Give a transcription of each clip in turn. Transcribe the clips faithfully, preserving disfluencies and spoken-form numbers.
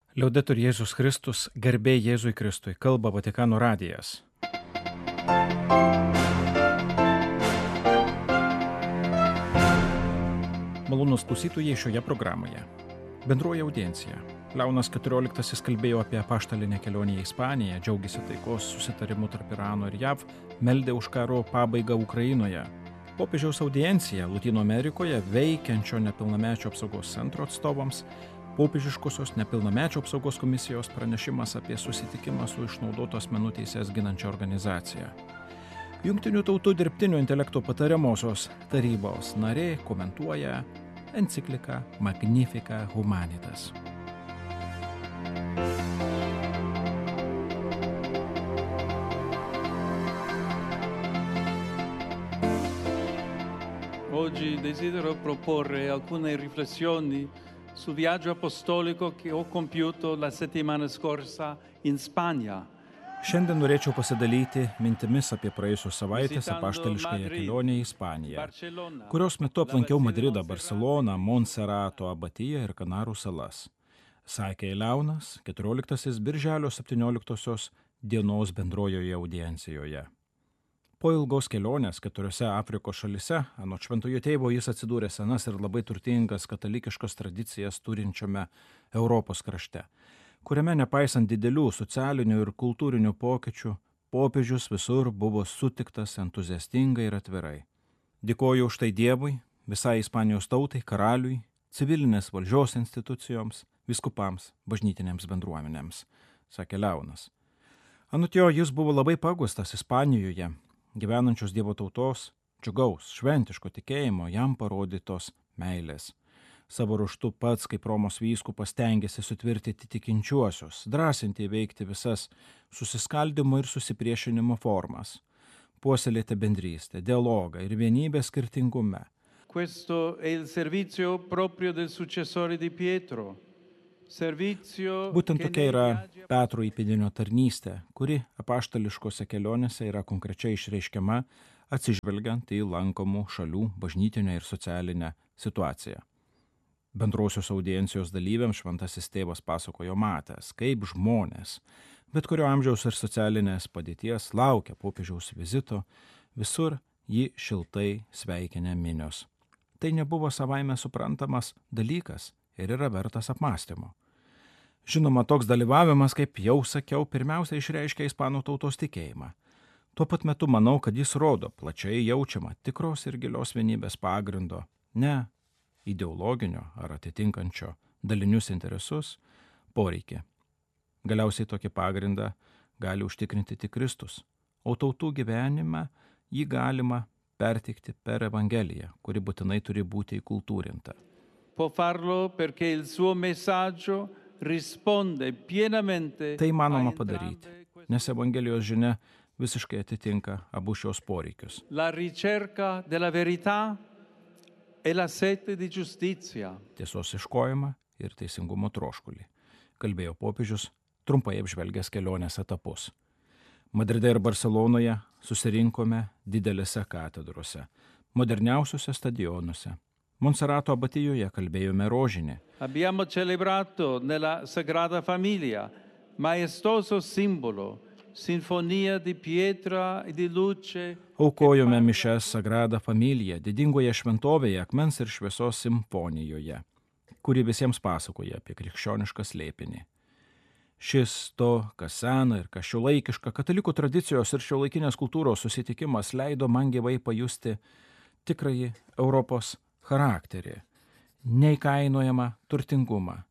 Liaudetur Jėzus Kristus, garbė Jėzui Kristui, kalba Vatikano radijas. Malonūs klausytojai šioje programoje. Bendroji audiencija. Leonas keturioliktasis kalbėjo apie apaštalinę kelionę į Ispaniją, džiaugėsi taikos susitarimu tarp Irano ir J A V, meldė už karo pabaigą Ukrainoje. Popiežiaus audiencija Lotynų Amerikoje veikiančio nepilnamečio apsaugos centro atstovams, popiežiškosios nepilnamečio apsaugos komisijos pranešimas apie susitikimą su išnaudotos asmenų teises ginančia organizacija. Jungtinių tautų dirbtinio intelekto patariamosios tarybos narė komentuoja encikliką Magnificat Humanitas. Oggi desidero proporre alcune riflessioni sul viaggio apostolico che ho compiuto la settimana scorsa in Spagna. Šiandien norėčiau pasidalyti mintimis apie praėjusios savaitės apaštališkąją kelionę į Ispaniją, kurios metu aplankiau Madridą, Barceloną, Monserrato abatiją ir Kanarų salas. Sakė Leonas keturioliktasis birželio septynioliktosios dienos bendrojoje audiencijoje. Po ilgos kelionės keturiose Afrikos šalise, anot šventojo tėvo, jis atsidūrė senas ir labai turtingas katalikiškas tradicijas turinčiame Europos krašte, kuriame nepaisant didelių socialinių ir kultūrinių pokyčių, popiežius visur buvo sutiktas entuziastingai ir atvirai. Dėkoju už tai Dievui, visai Ispanijos tautai, karaliui, civilinės valdžios institucijoms, viskupams, bažnytinėms bendruomenėms, sakė Leonas. Anot jo, jis buvo labai pagustas Ispanijoje, gyvenančios Dievo tautos, džiugaus, šventiško tikėjimo, jam parodytos meilės. Savo ruožtu pats, kaip Romos vyskupas, stengiasi sutvirtinti tikinčiuosius, drąsinti įveikti visas susiskaldimo ir susipriešinimo formas, puoselėti bendrystę, dialogą ir vienybę skirtingume. Questo è il servizio proprio del successore di Pietro. Servizio Būtent che tokia nei yra viaggi Petro įpėdinio tarnystė, kuri apaštališkose kelionėse yra konkrečiai išreiškiama atsižvelgiant į lankomų šalių bažnytinę ir socialinę situaciją. Bendrosios audiencijos dalyviams šventasis tėvas pasakojo matęs, kaip žmonės, bet kurio amžiaus ir socialinės padėties laukia popiežiaus vizito, visur jį šiltai sveikinę minios. Tai nebuvo savaime suprantamas dalykas ir yra vertas apmąstymo. Žinoma, toks dalyvavimas, kaip jau sakiau, pirmiausia išreiškia ispanų tautos tikėjimą. Tuo pat metu manau, kad jis rodo plačiai jaučiamą tikros ir gilios vienybės pagrindo, ne ideologinio ar atitinkančio dalinius interesus poreikį. Galiausiai tokį pagrindą gali užtikrinti tik Kristus, o tautų gyvenime jį galima perteikti per Evangeliją, kuri būtinai turi būti įkultūrinta. può farlo perché il suo messaggio risponde pienamente. Tai įmanoma a padaryti, entrambe queste- nes Evangelijos žinia visiškai atitinka abu šios poreikius. La ricerca della verità e la sete di giustizia. Tiesos ieškojimą ir teisingumo troškulį, kalbėjo popiežius, trumpai apžvelgęs kelionės etapus. Madride ir Barcelonoje susirinkome didelėse katedrose, moderniausiuose stadionuose. Monserrato abatijoje kalbėjome rožinį. Abbiamo celebrato nella Sagrada Famiglia, maestoso simbolo, sinfonia di pietra e di luce. Aukojome mišes Sagrada Familia, didingoje šventovėje akmens ir šviesos simfonijoje, kuri visiems pasakoja apie krikščionišką slėpinį. Šis to, kas sena ir kas šiuolaikiška katalikų tradicijos ir šiuolaikinės kultūros susitikimas leido man gyvai pajusti tikrąjį Europos charakterį, neįkainojamą turtingumą.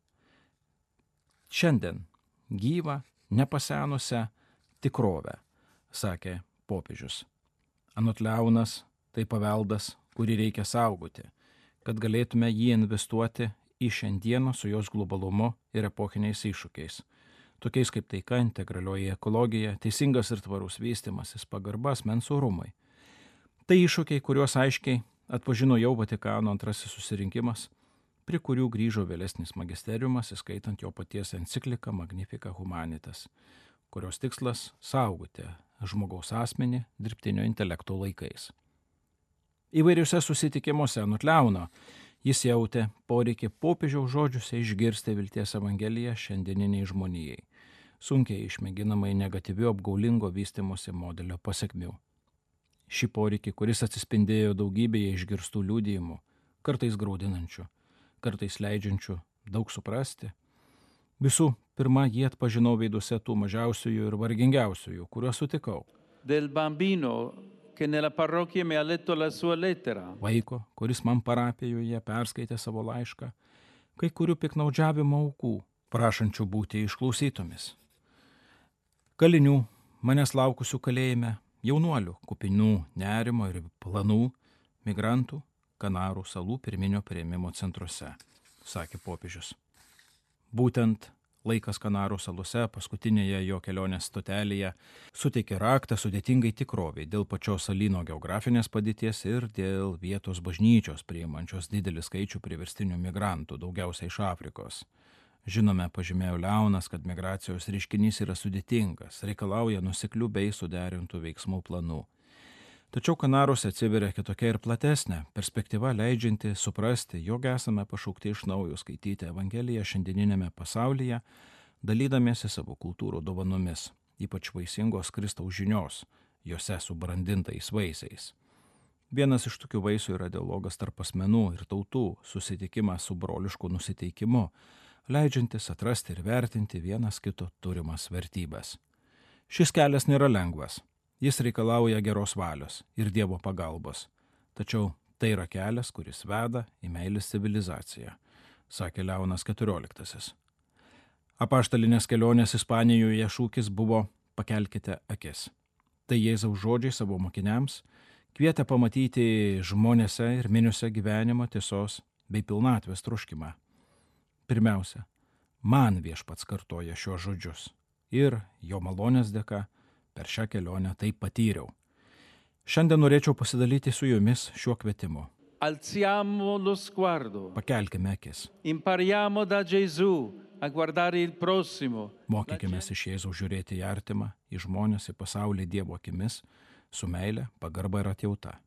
Šiandien gyvą, nepasenusią tikrovę, sakė popiežius. Anot Leonas, tai paveldas, kurį reikia saugoti, kad galėtume jį investuoti į šiandieną su jos globalumu ir epochiniais iššūkiais, tokiais kaip taika, integralioji ekologija, teisingas ir tvarus vystymasis, pagarba asmens orumui. Tai iššūkiai, kuriuos aiškiai atpažino jau Vatikano antrasis susirinkimas, prie kurių grįžo vėlesnis magisteriumas, įskaitant jo paties encikliką Magnificat Humanitas, kurios tikslas saugoti žmogaus asmenį dirbtinio intelekto laikais. Įvairiuose susitikimuose anot Leono Jis jautė poreikį popiežiaus žodžiuose išgirsti vilties evangeliją šiandieniniai žmonijai, sunkiai išmėginamai negatyvių apgaulingo vystimosi modelio pasekmių. Šį poreikį, kuris atsispindėjo daugybėje išgirstų liudijimų, kartais graudinančių, kartais leidžiančių daug suprasti, visų pirma, jį atpažinau veiduose tų mažiausiųjų ir vargingiausiųjų, kuriuos sutikau. Del bambino che nella parrocchia mi ha letto la sua lettera. Vaiko, kuris man parapijoje perskaitė savo laišką, kai kurių piknaudžiavimo aukų, prašančių būti išklausytomis. Kalinių, manęs laukusių kalėjime, jaunuolių, kupinų nerimo ir planų, migrantų, Kanarų salų pirminio priėmimo centruose, sakė popiežius. Būtent laikas Kanarų salose, paskutinėje jo kelionės stotelėje, suteikė raktą sudėtingai tikroviai dėl pačios salyno geografinės padėties ir dėl vietos bažnyčios priimančios didelį skaičių priverstinių migrantų, daugiausiai iš Afrikos. Žinome, pažymėjo Leonas, kad migracijos reiškinys yra sudėtingas, reikalauja nuoseklių bei suderintų veiksmų planų. Tačiau Kanaruose atsiveria kitokia ir platesnė perspektyva, leidžianti suprasti, jog esame pašaukti iš naujo skaityti Evangeliją šiandieninėme pasaulyje, dalydamiesi savo kultūrų dovanomis, ypač vaisingos Kristaus žinios, jose subrandintais vaisiais. Vienas iš tokių vaisių yra dialogas tarp asmenų ir tautų, susitikimas su brolišku nusiteikimu, leidžiantis atrasti ir vertinti vienas kito turimas vertybės. Šis kelias nėra lengvas. Jis reikalauja geros valios ir Dievo pagalbos. Tačiau tai yra kelias, kuris veda į meilės civilizaciją, sakė Leonas keturioliktasis. Apaštalinės kelionės Ispanijoje šūkis buvo pakelkite akis. Tai Jėzaus žodžiai savo mokiniams kvietė pamatyti žmonėse ir miniuose gyvenimo tiesos bei pilnatvės troškimą. Pirmiausia, man Viešpats kartoja šiuos žodžius ir jo malonės dėka per šią kelionę tai patyriau. Šiandien norėčiau pasidalyti su jumis šiuo kvietimu. Alziamo lo sguardo. Pakelkime akis. Impariamo da Gesù a guardare il prossimo. Mokykimės iš Jėzaus žiūrėti į artimą, į žmonės, į pasaulį Dievo akimis, su meile, pagarba ir atjauta.